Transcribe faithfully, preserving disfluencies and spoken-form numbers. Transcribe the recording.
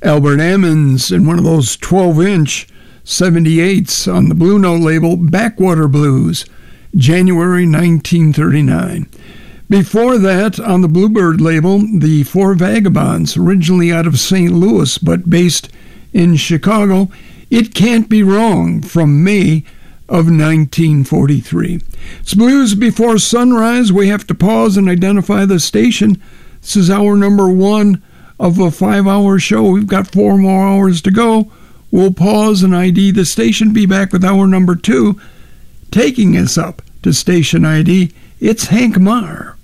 Albert Ammons in one of those twelve-inch seventy-eights on the Blue Note label, Backwater Blues, January nineteen thirty-nine. Before that, on the Bluebird label, the Four Vagabonds, originally out of Saint Louis but based in Chicago, It Can't Be Wrong, from May of nineteen forty-three. It's Blues Before Sunrise. We have to pause and identify the station. This is hour number one of a five-hour show. We've got four more hours to go. We'll pause and I D the station. Be back with hour number two. Taking us up to station I D, it's Hank Marr.